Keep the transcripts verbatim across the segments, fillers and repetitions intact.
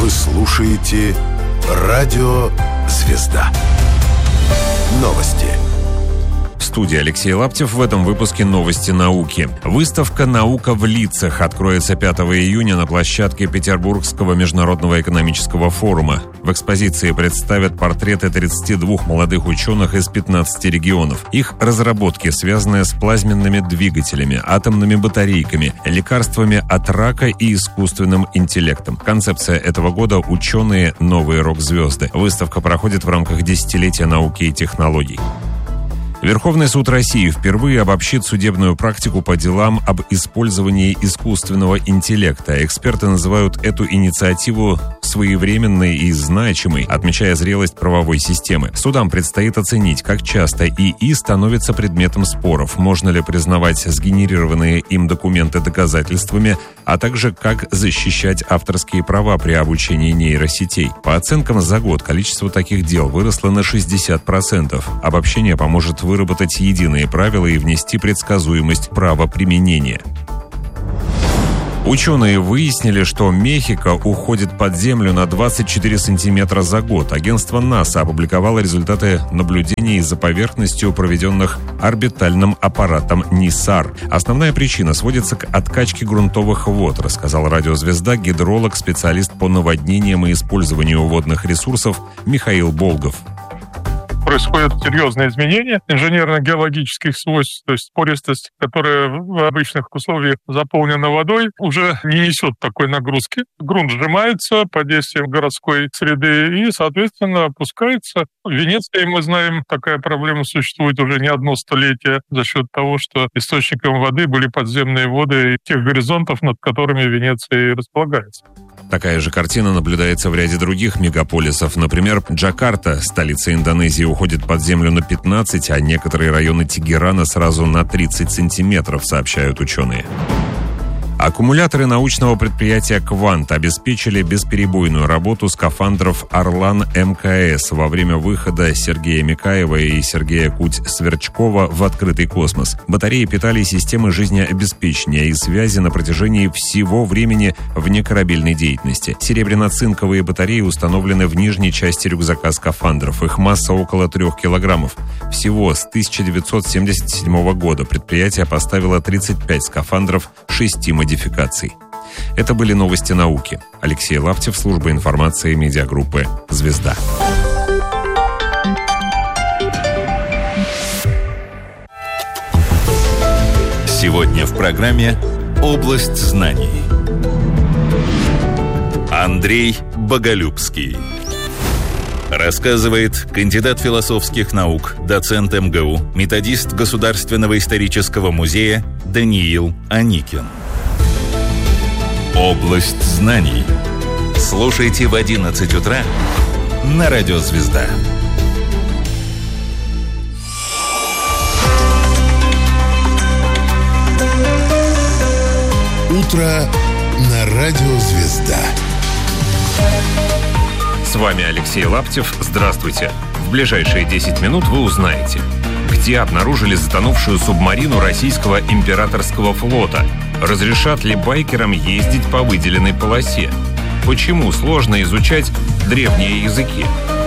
Вы слушаете Радио Звезда. Новости. В студии Алексей Лаптев. В этом выпуске новости науки. Выставка «Наука в лицах» откроется пятого июня на площадке Петербургского международного экономического форума. В экспозиции представят портреты тридцати двух молодых ученых из пятнадцати регионов. Их разработки, связанные с плазменными двигателями, атомными батарейками, лекарствами от рака и искусственным интеллектом. Концепция этого года – «Ученые. Новые рок-звезды». Выставка проходит в рамках десятилетия науки и технологий. Верховный суд России впервые обобщит судебную практику по делам об использовании искусственного интеллекта. Эксперты называют эту инициативу своевременной и значимой, отмечая зрелость правовой системы. Судам предстоит оценить, как часто ИИ становится предметом споров, можно ли признавать сгенерированные им документы доказательствами, а также как защищать авторские права при обучении нейросетей. По оценкам за год количество таких дел выросло на шестьдесят процентов. Обобщение поможет выработать единые правила и внести предсказуемость правоприменения. Ученые выяснили, что Мехико уходит под землю на двадцать четыре сантиметра за год. Агентство НАСА опубликовало результаты наблюдений за поверхностью, проведенных орбитальным аппаратом НИСАР. Основная причина сводится к откачке грунтовых вод, рассказал Радио Звезда гидролог, специалист по наводнениям и использованию водных ресурсов Михаил Болгов. Происходят серьезные изменения инженерно-геологических свойств, то есть пористость, которая в обычных условиях заполнена водой, уже не несет такой нагрузки. Грунт сжимается под действием городской среды и, соответственно, опускается. В Венеции, мы знаем, такая проблема существует уже не одно столетие за счет того, что источником воды были подземные воды тех горизонтов, над которыми Венеция располагается. Такая же картина наблюдается в ряде других мегаполисов. Например, Джакарта, столица Индонезии, уходит под землю на пятнадцать, а некоторые районы Тегерана сразу на тридцать сантиметров, сообщают ученые. Аккумуляторы научного предприятия «Квант» обеспечили бесперебойную работу скафандров «Орлан МКС» во время выхода Сергея Микаева и Сергея Куть-Сверчкова в открытый космос. Батареи питали системы жизнеобеспечения и связи на протяжении всего времени внекорабельной деятельности. Серебряно-цинковые батареи установлены в нижней части рюкзака скафандров. Их масса около трех килограммов. Всего с тысяча девятьсот семьдесят седьмого года предприятие поставило тридцать пять скафандров шести модификаций. Это были новости науки. Алексей Лаптев, служба информации медиагруппы «Звезда». Сегодня в программе «Область знаний». Андрей Боголюбский рассказывает кандидат философских наук, доцент эм гэ у, методист Государственного исторического музея Даниил Аникин. Область знаний. Слушайте в одиннадцать утра на Радио Звезда. Утро на Радио Звезда. С вами Алексей Лаптев. Здравствуйте. В ближайшие десять минут вы узнаете, где обнаружили затонувшую субмарину российского императорского флота, разрешат ли байкерам ездить по выделенной полосе, почему сложно изучать древние языки.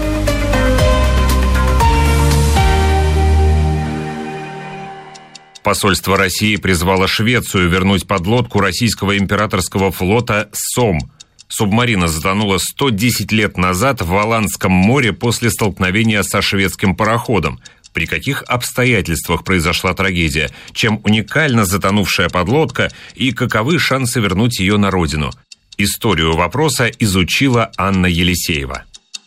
Посольство России призвало Швецию вернуть подлодку российского императорского флота «Сом». Субмарина затонула сто десять лет назад в Аландском море после столкновения со шведским пароходом. При каких обстоятельствах произошла трагедия? Чем уникальна затонувшая подлодка и каковы шансы вернуть ее на родину? Историю вопроса изучила Анна Елисеева.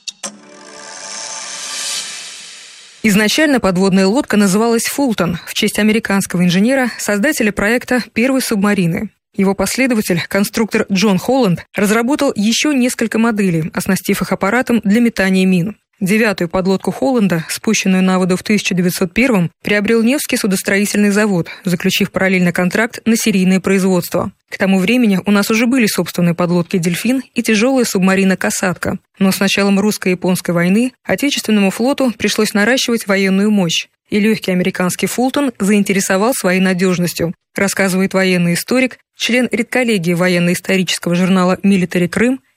Изначально подводная лодка называлась «Фултон» в честь американского инженера, создателя проекта первой субмарины. Его последователь, конструктор Джон Холланд, разработал еще несколько моделей, оснастив их аппаратом для метания мин. Девятую подлодку Холланда, спущенную на воду в тысяча девятьсот первом, приобрел Невский судостроительный завод, заключив параллельно контракт на серийное производство. К тому времени у нас уже были собственные подлодки «Дельфин» и тяжелая субмарина «Касатка». Но с началом русско-японской войны Отечественному флоту пришлось наращивать военную мощь, и легкий американский «Фултон» заинтересовал своей надежностью, рассказывает военный историк, член редколлегии военно-исторического журнала «Милитари Крым»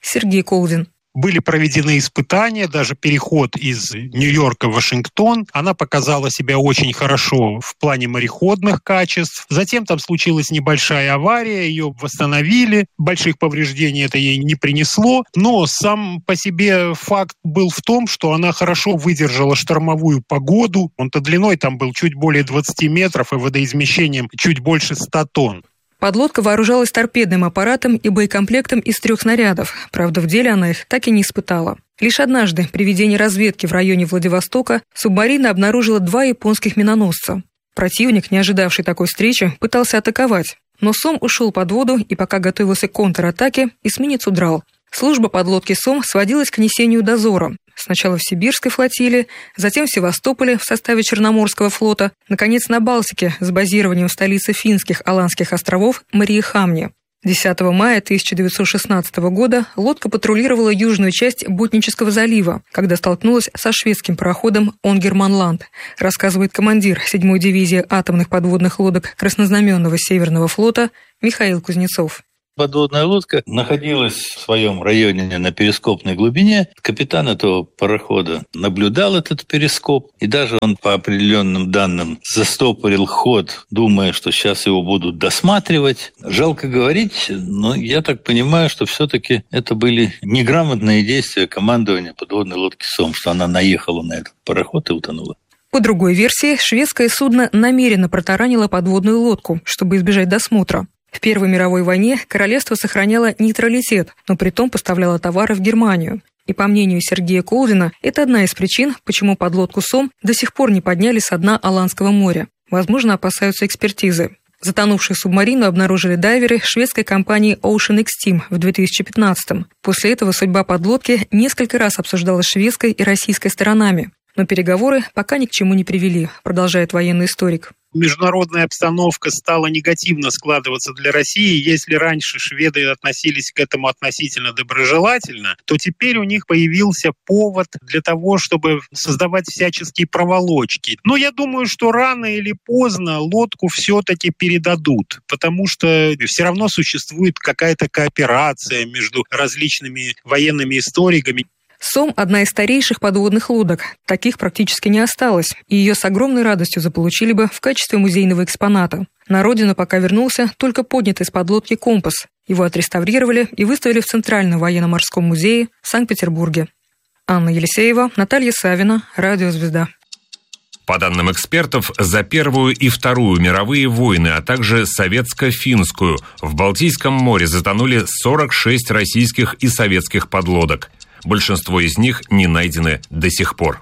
Сергей Колдин. Были проведены испытания, даже переход из Нью-Йорка в Вашингтон. Она показала себя очень хорошо в плане мореходных качеств. Затем там случилась небольшая авария, ее восстановили. Больших повреждений это ей не принесло. Но сам по себе факт был в том, что она хорошо выдержала штормовую погоду. Он-то длиной там был чуть более двадцати метров и водоизмещением чуть больше ста тонн. Подлодка вооружалась торпедным аппаратом и боекомплектом из трех снарядов. Правда, в деле она их так и не испытала. Лишь однажды при ведении разведки в районе Владивостока субмарина обнаружила два японских миноносца. Противник, не ожидавший такой встречи, пытался атаковать. Но Сом ушел под воду и, пока готовился к контратаке, эсминец удрал. Служба подлодки Сом сводилась к несению дозора. Сначала в Сибирской флотилии, затем в Севастополе в составе Черноморского флота, наконец на Балтике с базированием в столице финских Аландских островов Мариехамне. десятого мая тысяча девятьсот шестнадцатого года лодка патрулировала южную часть Ботнического залива, когда столкнулась со шведским пароходом «Онгерманланд», рассказывает командир седьмой дивизии атомных подводных лодок Краснознаменного Северного флота Михаил Кузнецов. Подводная лодка находилась в своем районе на перископной глубине. Капитан этого парохода наблюдал этот перископ, и даже он по определенным данным застопорил ход, думая, что сейчас его будут досматривать. Жалко говорить, но я так понимаю, что все-таки это были неграмотные действия командования подводной лодки «Сом», что она наехала на этот пароход и утонула. По другой версии, шведское судно намеренно протаранило подводную лодку, чтобы избежать досмотра. В Первой мировой войне королевство сохраняло нейтралитет, но притом поставляло товары в Германию. И по мнению Сергея Колдина, это одна из причин, почему подлодку «Сом» до сих пор не подняли со дна Аландского моря. Возможно, опасаются экспертизы. Затонувшую субмарину обнаружили дайверы шведской компании Ocean Extreme в две тысячи пятнадцатом. После этого судьба подлодки несколько раз обсуждалась шведской и российской сторонами. Но переговоры пока ни к чему не привели, продолжает военный историк. Международная обстановка стала негативно складываться для России. Если раньше шведы относились к этому относительно доброжелательно, то теперь у них появился повод для того, чтобы создавать всяческие проволочки. Но я думаю, что рано или поздно лодку все-таки передадут, потому что все равно существует какая-то кооперация между различными военными историками. «Сом» — одна из старейших подводных лодок. Таких практически не осталось, и ее с огромной радостью заполучили бы в качестве музейного экспоната. На родину пока вернулся только поднятый с подлодки «Компас». Его отреставрировали и выставили в Центральном военно-морском музее в Санкт-Петербурге. Анна Елисеева, Наталья Савина, Радио «Звезда». По данным экспертов, за Первую и Вторую мировые войны, а также советско-финскую, в Балтийском море затонули сорок шесть российских и советских подлодок. Большинство из них не найдены до сих пор.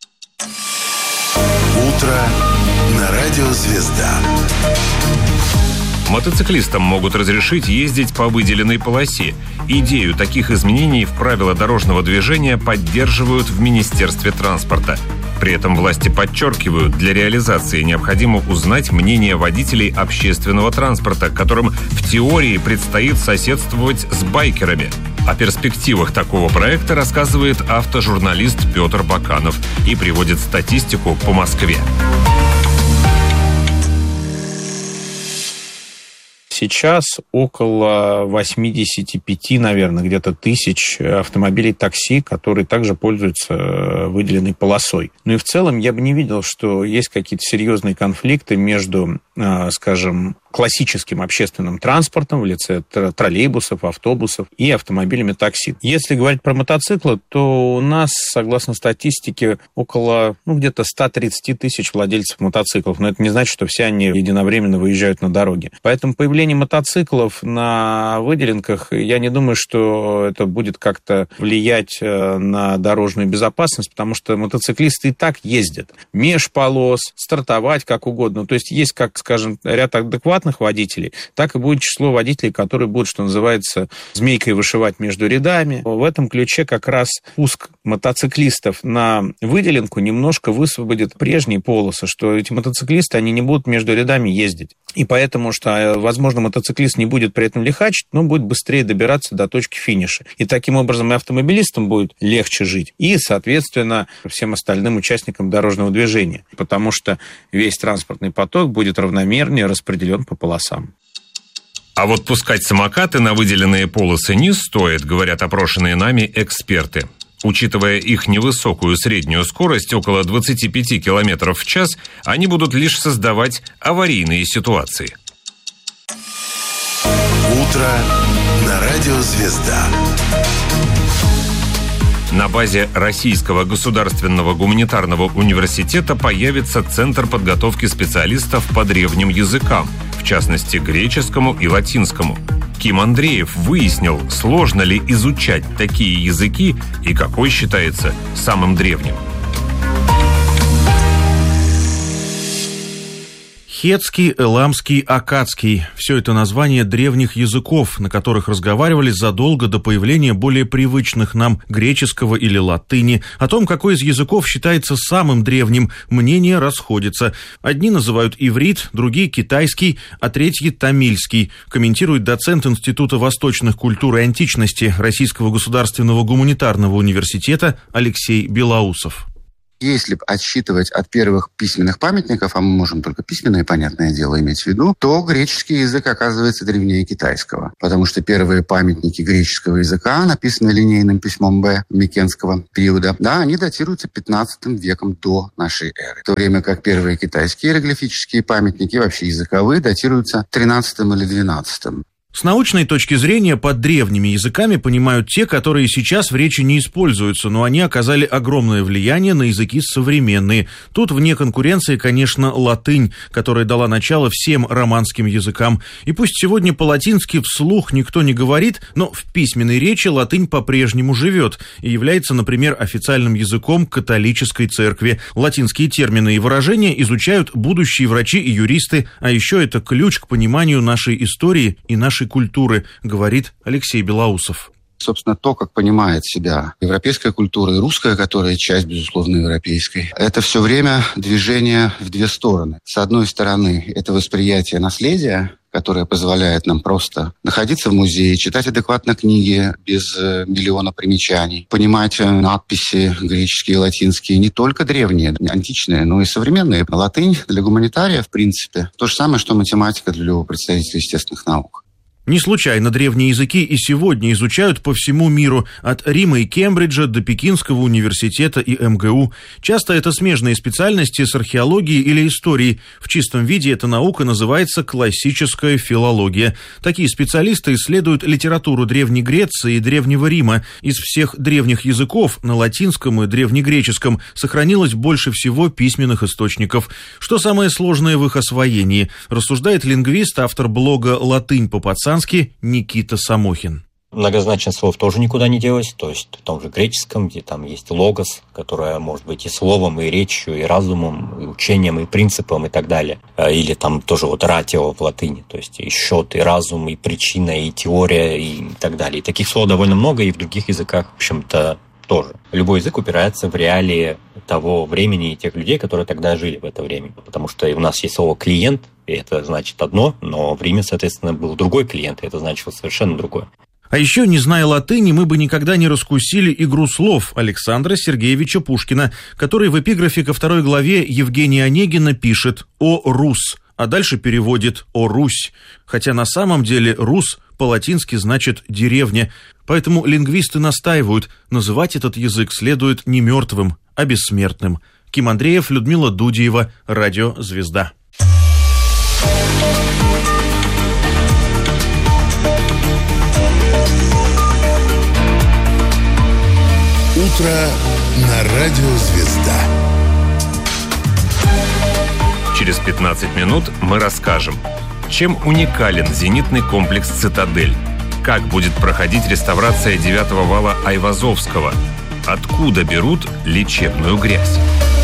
Утро на радио «Звезда». Мотоциклистам могут разрешить ездить по выделенной полосе. Идею таких изменений в правила дорожного движения поддерживают в Министерстве транспорта. При этом власти подчеркивают, для реализации необходимо узнать мнение водителей общественного транспорта, которым в теории предстоит соседствовать с байкерами. О перспективах такого проекта рассказывает автожурналист Петр Баканов и приводит статистику по Москве. Сейчас около восемьдесят пять, наверное, где-то тысяч автомобилей такси, которые также пользуются выделенной полосой. Ну и в целом я бы не видел, что есть какие-то серьезные конфликты между, скажем, классическим общественным транспортом в лице троллейбусов, автобусов и автомобилями такси. Если говорить про мотоциклы, то у нас, согласно статистике, около ну, где-то сто тридцать тысяч владельцев мотоциклов. Но это не значит, что все они единовременно выезжают на дороге. Поэтому появление мотоциклов на выделенках, я не думаю, что это будет как-то влиять на дорожную безопасность, потому что мотоциклисты и так ездят меж полос, стартовать как угодно. То есть есть, как, скажем, ряд адекватных водителей, так и будет число водителей, которые будут, что называется, змейкой вышивать между рядами. В этом ключе как раз пуск мотоциклистов на выделенку немножко высвободит прежние полосы, что эти мотоциклисты, они не будут между рядами ездить. И поэтому, что, возможно, мотоциклист не будет при этом лихачить, но будет быстрее добираться до точки финиша. И таким образом и автомобилистам будет легче жить, и, соответственно, всем остальным участникам дорожного движения, потому что весь транспортный поток будет равномернее распределен по полосам. А вот пускать самокаты на выделенные полосы не стоит, говорят опрошенные нами эксперты. Учитывая их невысокую среднюю скорость, около двадцать пять километров в час, они будут лишь создавать аварийные ситуации. Утро на радио «Звезда». На базе Российского государственного гуманитарного университета появится Центр подготовки специалистов по древним языкам, в частности, греческому и латинскому. Ким Андреев выяснил, сложно ли изучать такие языки и какой считается самым древним. Хетский, эламский, аккадский – все это названия древних языков, на которых разговаривали задолго до появления более привычных нам греческого или латыни. О том, какой из языков считается самым древним, мнения расходятся. Одни называют иврит, другие – китайский, а третьи – тамильский, комментирует доцент Института восточных культур и античности Российского государственного гуманитарного университета Алексей Белоусов. Если отсчитывать от первых письменных памятников, а мы можем только письменное, понятное дело, иметь в виду, то греческий язык оказывается древнее китайского. Потому что первые памятники греческого языка, написанные линейным письмом Б Микенского периода, да, они датируются пятнадцатым веком до нашей эры. В то время как первые китайские иероглифические памятники, вообще языковые, датируются тринадцатым или двенадцатым. С научной точки зрения под древними языками понимают те, которые сейчас в речи не используются, но они оказали огромное влияние на языки современные. Тут вне конкуренции, конечно, латынь, которая дала начало всем романским языкам. И пусть сегодня по-латински вслух никто не говорит, но в письменной речи латынь по-прежнему живет и является, например, официальным языком католической церкви. Латинские термины и выражения изучают будущие врачи и юристы, а еще это ключ к пониманию нашей истории и нашей культуры, говорит Алексей Белоусов. Собственно, то, как понимает себя европейская культура и русская, которая часть, безусловно, европейской, это все время движение в две стороны. С одной стороны, это восприятие наследия, которое позволяет нам просто находиться в музее, читать адекватно книги без миллиона примечаний, понимать надписи греческие и латинские, не только древние, античные, но и современные. Латынь для гуманитария, в принципе, то же самое, что математика для любого представителя естественных наук. Не случайно древние языки и сегодня изучают по всему миру, от Рима и Кембриджа до Пекинского университета и эм гэ у. Часто это смежные специальности с археологией или историей. В чистом виде эта наука называется классическая филология. Такие специалисты исследуют литературу Древней Греции и Древнего Рима. Из всех древних языков на латинском и древнегреческом сохранилось больше всего письменных источников. Что самое сложное в их освоении, рассуждает лингвист, автор блога «Латынь по-пацански» Никита Самохин. Многозначность слов тоже никуда не делась, то есть в том же греческом, где там есть логос, которое может быть и словом, и речью, и разумом, и учением, и принципом, и так далее. Или там тоже вот ратио в латыни, то есть и счет, и разум, и причина, и теория, и так далее. И таких слов довольно много, и в других языках, в общем-то, тоже. Любой язык упирается в реалии того времени и тех людей, которые тогда жили в это время. Потому что у нас есть слово «клиент», и это значит одно, но в Риме, соответственно, был другой клиент, и это значило совершенно другое. А еще, не зная латыни, мы бы никогда не раскусили игру слов Александра Сергеевича Пушкина, который в эпиграфе ко второй главе Евгения Онегина пишет «О Рус», а дальше переводит «О Русь», хотя на самом деле «Рус» по-латински значит «деревня». Поэтому лингвисты настаивают, называть этот язык следует не мертвым, а бессмертным. Ким Андреев, Людмила Дудиева, Радио «Звезда». Утро на радио «Звезда». Через пятнадцать минут мы расскажем, чем уникален зенитный комплекс «Цитадель», как будет проходить реставрация девятого вала Айвазовского, откуда берут лечебную грязь.